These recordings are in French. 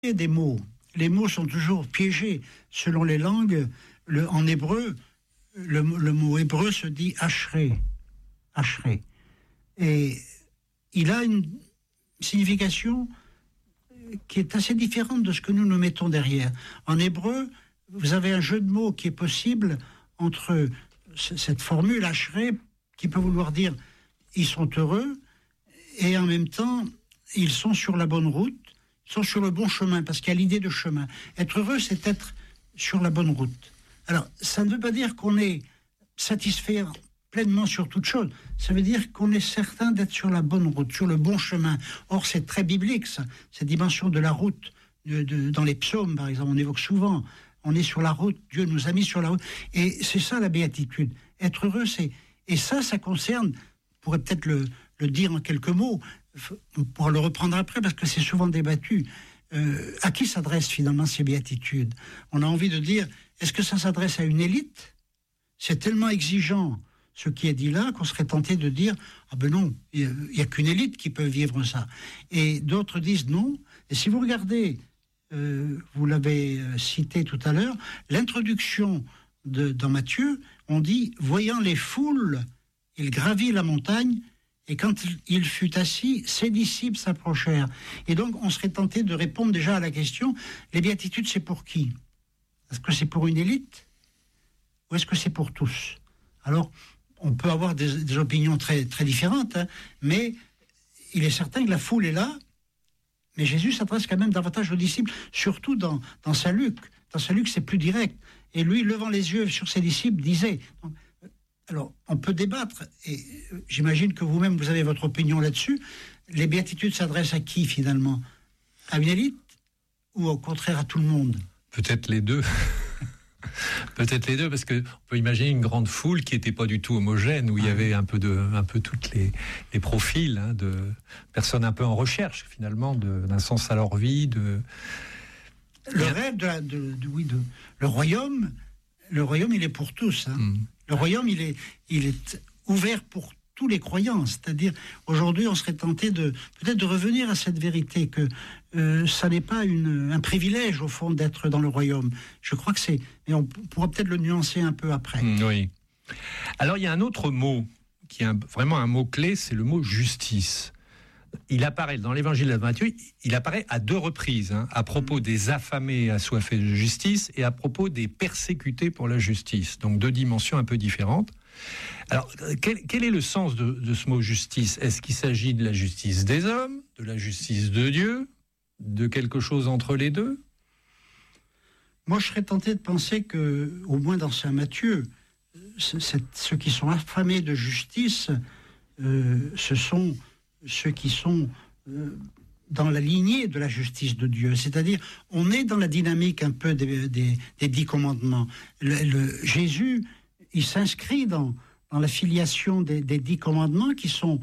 des mots. Les mots sont toujours piégés selon les langues. En hébreu, le mot hébreu se dit ashré. Ashré. Et il a une signification qui est assez différente de ce que nous mettons derrière. En hébreu, vous avez un jeu de mots qui est possible entre cette formule ashré, qui peut vouloir dire ils sont heureux, et en même temps, ils sont sur la bonne route, ils sont sur le bon chemin, parce qu'il y a l'idée de chemin. Être heureux, c'est être sur la bonne route. Alors, ça ne veut pas dire qu'on est satisfait pleinement sur toute chose. Ça veut dire qu'on est certain d'être sur la bonne route, sur le bon chemin. Or, c'est très biblique, ça, cette dimension de la route. Dans les psaumes, par exemple, on évoque souvent, on est sur la route, Dieu nous a mis sur la route. Et c'est ça la béatitude. Être heureux, c'est... Et ça concerne, on pourrait peut-être le dire en quelques mots, on pourra le reprendre après parce que c'est souvent débattu. À qui s'adressent finalement ces béatitudes ? On a envie de dire, est-ce que ça s'adresse à une élite ? C'est tellement exigeant ce qui est dit là qu'on serait tenté de dire, ah ben non, il n'y a qu'une élite qui peut vivre ça. Et d'autres disent non. Et si vous regardez, vous l'avez cité tout à l'heure, l'introduction dans Matthieu, on dit, voyant les foules, il gravit la montagne, et quand il fut assis, ses disciples s'approchèrent. Et donc, on serait tenté de répondre déjà à la question, les béatitudes, c'est pour qui ? Est-ce que c'est pour une élite ? Ou est-ce que c'est pour tous ? Alors, on peut avoir des opinions très, très différentes, hein, mais il est certain que la foule est là, mais Jésus s'adresse quand même davantage aux disciples, surtout dans Saint Luc. Dans Saint Luc, c'est plus direct. Et lui, levant les yeux sur ses disciples, disait... Donc, alors, on peut débattre, et j'imagine que vous-même, vous avez votre opinion là-dessus. Les béatitudes s'adressent à qui, finalement ? À une élite ou au contraire à tout le monde ? Peut-être les deux. Peut-être les deux, parce qu'on peut imaginer une grande foule qui n'était pas du tout homogène, où il y avait un peu toutes les profils, hein, de personnes un peu en recherche, finalement, d'un sens à leur vie. Le rêve le royaume, il est pour tous. Hein. Le royaume, il est ouvert pour tous les croyants. C'est-à-dire, aujourd'hui, on serait tenté peut-être de revenir à cette vérité que ça n'est pas un privilège, au fond, d'être dans le royaume. Je crois que c'est... Mais on pourra peut-être le nuancer un peu après. Oui. Alors, il y a un autre mot, qui est vraiment un mot-clé, c'est le mot « justice ». Il apparaît dans l'évangile de Matthieu, il apparaît à 2 reprises, hein, à propos des affamés et assoiffés de justice et à propos des persécutés pour la justice. Donc 2 dimensions un peu différentes. Alors, quel est le sens de ce mot justice ? Est-ce qu'il s'agit de la justice des hommes, de la justice de Dieu, de quelque chose entre les deux ? Moi, je serais tenté de penser que, au moins dans Saint Matthieu, ceux qui sont affamés de justice, ce sont ceux qui sont dans la lignée de la justice de Dieu. C'est-à-dire, on est dans la dynamique un peu des 10 commandements. Jésus, il s'inscrit dans la filiation des 10 commandements qui sont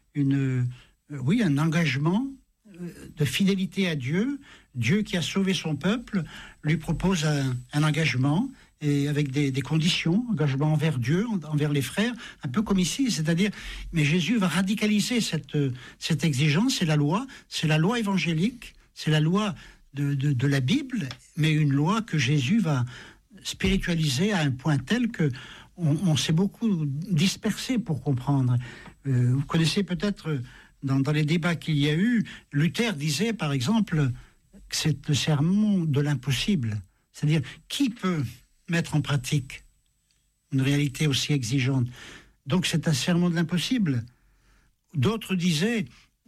un engagement de fidélité à Dieu. Dieu qui a sauvé son peuple lui propose un engagement, et avec des conditions, engagement envers Dieu, envers les frères, un peu comme ici, c'est-à-dire, mais Jésus va radicaliser cette exigence, c'est la loi évangélique, c'est la loi de la Bible, mais une loi que Jésus va spiritualiser à un point tel que on s'est beaucoup dispersé pour comprendre. Vous connaissez peut-être, dans les débats qu'il y a eu, Luther disait, par exemple, que c'est le sermon de l'impossible. C'est-à-dire, qui peut mettre en pratique une réalité aussi exigeante ? Donc c'est un sermon de l'impossible. D'autres disaient,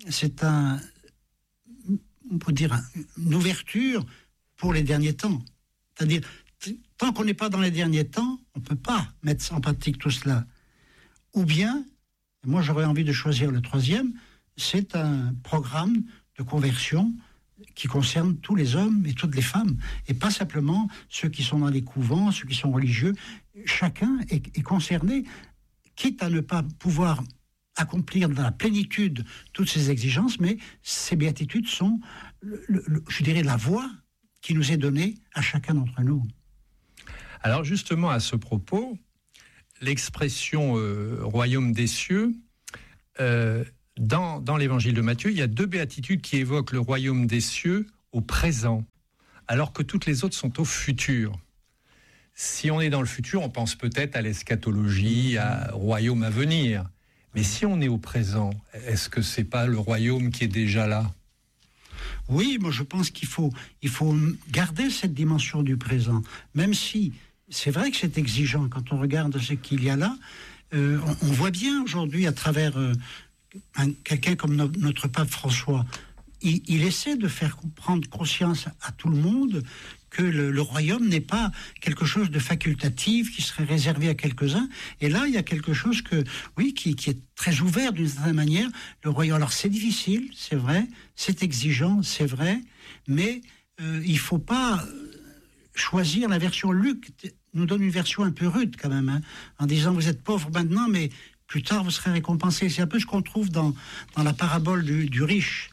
on peut dire, une ouverture pour les derniers temps. C'est-à-dire, tant qu'on n'est pas dans les derniers temps, on ne peut pas mettre en pratique tout cela. Ou bien, moi j'aurais envie de choisir le 3e, c'est un programme de conversion qui concerne tous les hommes et toutes les femmes, et pas simplement ceux qui sont dans les couvents, ceux qui sont religieux. Chacun est concerné, quitte à ne pas pouvoir accomplir dans la plénitude toutes ces exigences, mais ces béatitudes sont, je dirais, la voie qui nous est donnée à chacun d'entre nous. Alors justement, à ce propos, l'expression royaume des cieux, dans l'évangile de Matthieu, il y a 2 béatitudes qui évoquent le royaume des cieux au présent, alors que toutes les autres sont au futur. Si on est dans le futur, on pense peut-être à l'eschatologie, au royaume à venir. Mais si on est au présent, est-ce que c'est pas le royaume qui est déjà là ? Oui, moi je pense qu'il faut garder cette dimension du présent, même si c'est vrai que c'est exigeant quand on regarde ce qu'il y a là. On voit bien aujourd'hui à travers quelqu'un comme notre pape François, il essaie de faire prendre conscience à tout le monde que le royaume n'est pas quelque chose de facultatif qui serait réservé à quelques-uns. Et là, il y a quelque chose qui est très ouvert d'une certaine manière. Le royaume, alors c'est difficile, c'est vrai, c'est exigeant, c'est vrai, mais il ne faut pas choisir la version. Luc nous donne une version un peu rude quand même, en disant vous êtes pauvre maintenant, mais plus tard vous serez récompensé. C'est un peu ce qu'on trouve dans la parabole du riche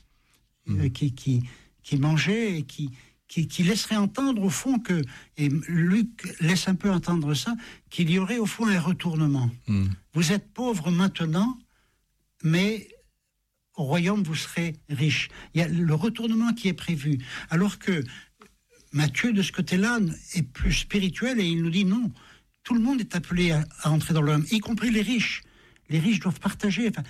qui mangeait et qui laisserait entendre au fond et Luc laisse un peu entendre ça, qu'il y aurait au fond un retournement. Vous êtes pauvre maintenant, mais au royaume vous serez riche. Il y a le retournement qui est prévu. Alors que Matthieu, de ce côté-là, est plus spirituel et il nous dit non, tout le monde est appelé à entrer dans le royaume, y compris les riches. Les riches doivent partager. Enfin,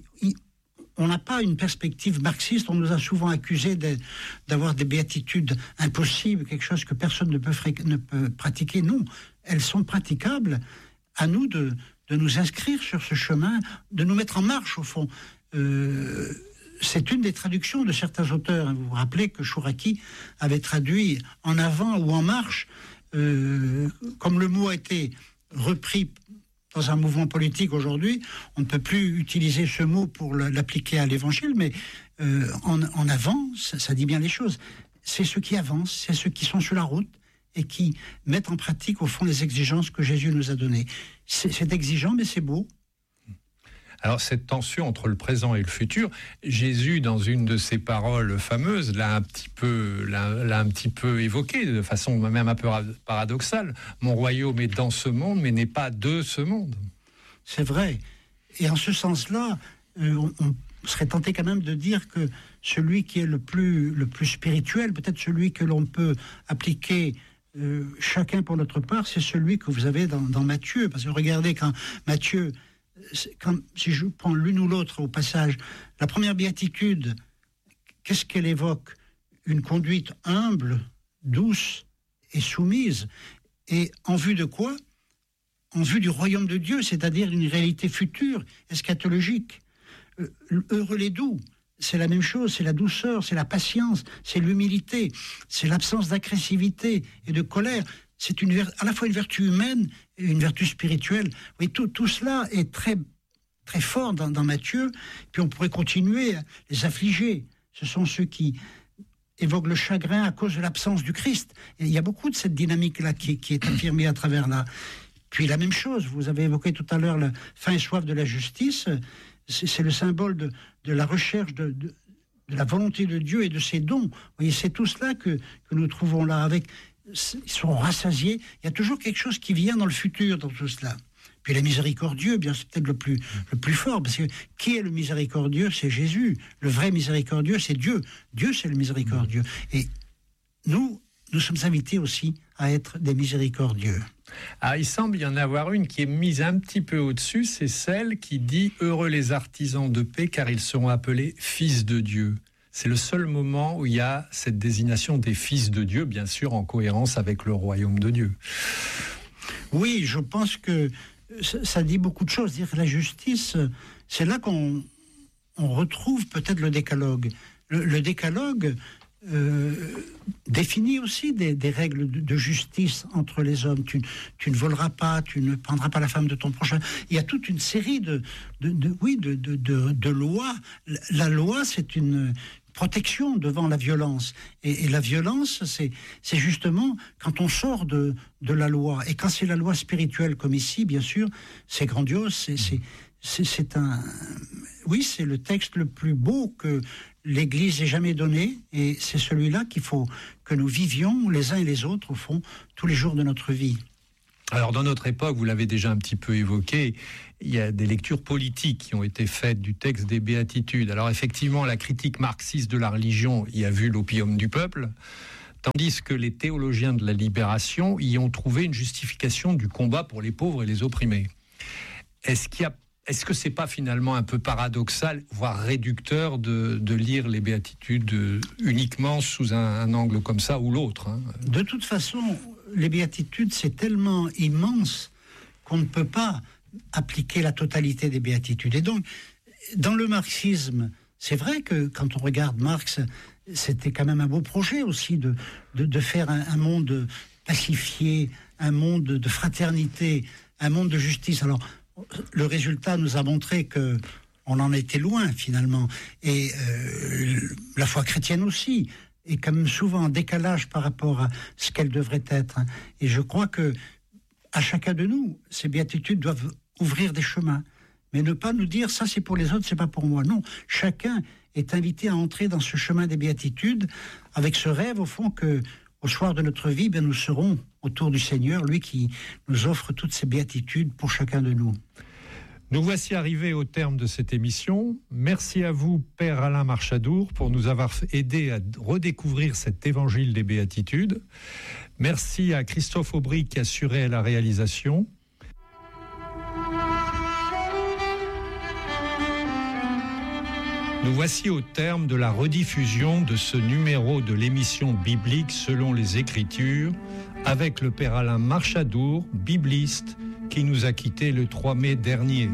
on n'a pas une perspective marxiste. On nous a souvent accusés d'avoir des béatitudes impossibles, quelque chose que personne ne peut pratiquer. Non, elles sont praticables. À nous de nous inscrire sur ce chemin, de nous mettre en marche, au fond. C'est une des traductions de certains auteurs. Vous vous rappelez que Chouraki avait traduit en avant ou en marche, comme le mot a été repris dans un mouvement politique aujourd'hui, on ne peut plus utiliser ce mot pour l'appliquer à l'évangile, mais en avant, ça dit bien les choses. C'est ceux qui avancent, c'est ceux qui sont sur la route et qui mettent en pratique, au fond, les exigences que Jésus nous a données. C'est exigeant, mais c'est beau. Alors cette tension entre le présent et le futur, Jésus, dans une de ses paroles fameuses, l'a un petit peu évoqué de façon même un peu paradoxale. Mon royaume est dans ce monde, mais n'est pas de ce monde. C'est vrai. Et en ce sens-là, on serait tenté quand même de dire que celui qui est le plus spirituel, peut-être celui que l'on peut appliquer chacun pour notre part, c'est celui que vous avez dans Matthieu. Parce que regardez, quand Matthieu... si je prends l'une ou l'autre au passage, la première béatitude, qu'est-ce qu'elle évoque ? Une conduite humble, douce et soumise. Et en vue de quoi ? En vue du royaume de Dieu, c'est-à-dire une réalité future, eschatologique. Heureux les doux, c'est la même chose, c'est la douceur, c'est la patience, c'est l'humilité, c'est l'absence d'agressivité et de colère. C'est à la fois une vertu humaine et une vertu spirituelle. Oui, tout cela est très, très fort dans Matthieu. Puis on pourrait continuer. Les affligés, ce sont ceux qui évoquent le chagrin à cause de l'absence du Christ. Et il y a beaucoup de cette dynamique-là qui est affirmée à travers là. Puis la même chose, vous avez évoqué tout à l'heure la faim et soif de la justice. C'est le symbole de la recherche de la volonté de Dieu et de ses dons. Vous voyez, c'est tout cela que nous trouvons là avec... Ils sont rassasiés. Il y a toujours quelque chose qui vient dans le futur dans tout cela. Puis le miséricordieux, bien c'est peut-être le plus fort, parce que qui est le miséricordieux ? C'est Jésus. Le vrai miséricordieux, c'est Dieu. Dieu, c'est le miséricordieux. Et nous sommes invités aussi à être des miséricordieux. Ah, il semble y en avoir une qui est mise un petit peu au-dessus, c'est celle qui dit « Heureux les artisans de paix, car ils seront appelés fils de Dieu ». C'est le seul moment où il y a cette désignation des fils de Dieu, bien sûr en cohérence avec le royaume de Dieu. Oui, je pense que ça dit beaucoup de choses. Dire la justice, c'est là qu'on retrouve peut-être le décalogue. Le décalogue définit aussi des règles de justice entre les hommes. Tu ne voleras pas, tu ne prendras pas la femme de ton prochain. Il y a toute une série de lois. La loi, c'est une protection devant la violence. Et la violence, c'est justement quand on sort de la loi. Et quand c'est la loi spirituelle, comme ici, bien sûr, c'est grandiose. C'est le texte le plus beau que l'Église ait jamais donné. Et c'est celui-là qu'il faut que nous vivions les uns et les autres, au fond, tous les jours de notre vie. Alors, dans notre époque, vous l'avez déjà un petit peu évoqué, il y a des lectures politiques qui ont été faites du texte des Béatitudes. Alors, effectivement, la critique marxiste de la religion y a vu l'opium du peuple, tandis que les théologiens de la libération y ont trouvé une justification du combat pour les pauvres et les opprimés. Est-ce que c'est pas finalement un peu paradoxal, voire réducteur, de lire les Béatitudes uniquement sous un angle comme ça ou l'autre, hein ? De toute façon, les Béatitudes, c'est tellement immense qu'on ne peut pas appliquer la totalité des Béatitudes. Et donc, dans le marxisme, c'est vrai que quand on regarde Marx, c'était quand même un beau projet aussi de faire un monde pacifié, un monde de fraternité, un monde de justice. Alors, le résultat nous a montré que on en était loin finalement, et la foi chrétienne aussi est quand même souvent en décalage par rapport à ce qu'elle devrait être. Et je crois que à chacun de nous, ces béatitudes doivent ouvrir des chemins, mais ne pas nous dire ça c'est pour les autres, c'est pas pour moi. Non, chacun est invité à entrer dans ce chemin des béatitudes avec ce rêve au fond que au soir de notre vie, nous serons autour du Seigneur, lui qui nous offre toutes ces béatitudes pour chacun de nous. Nous voici arrivés au terme de cette émission. Merci à vous, Père Alain Marchadour, pour nous avoir aidé à redécouvrir cet évangile des béatitudes. Merci à Christophe Aubry qui assurait la réalisation. Nous voici au terme de la rediffusion de ce numéro de l'émission biblique selon les Écritures, avec le Père Alain Marchadour, bibliste, qui nous a quittés le 3 mai dernier.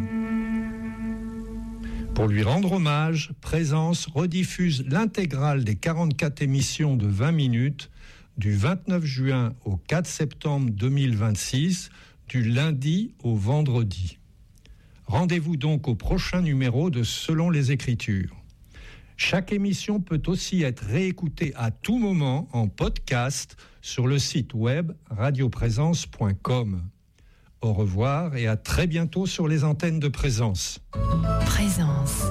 Pour lui rendre hommage, Présence rediffuse l'intégrale des 44 émissions de 20 minutes du 29 juin au 4 septembre 2026, du lundi au vendredi. Rendez-vous donc au prochain numéro de Selon les Écritures. Chaque émission peut aussi être réécoutée à tout moment en podcast sur le site web radioprésence.com. Au revoir et à très bientôt sur les antennes de Présence. Présence.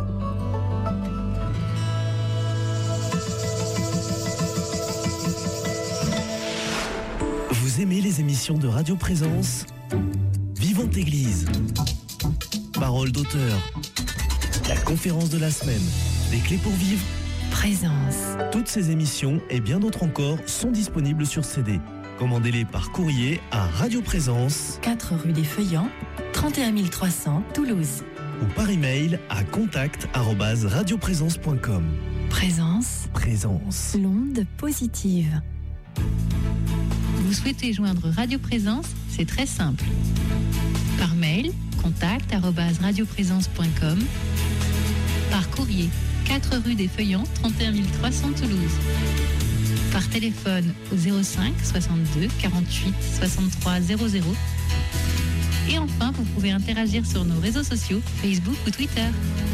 Vous aimez les émissions de Radio Présence ? Vivante Église. Parole d'auteur. La conférence de la semaine. Les clés pour vivre. Présence. Toutes ces émissions et bien d'autres encore sont disponibles sur CD. Commandez-les par courrier à Radio Présence, 4 rue des Feuillants, 31 300 Toulouse. ou par email à contact@radioprésence.com. Présence. Présence. L'onde positive. Vous souhaitez joindre Radio Présence ? C'est très simple. Par mail, contact@radioprésence.com. Par courrier, 4 rue des Feuillants, 31 300 Toulouse. Par téléphone au 05 62 48 63 00. Et enfin, vous pouvez interagir sur nos réseaux sociaux, Facebook ou Twitter.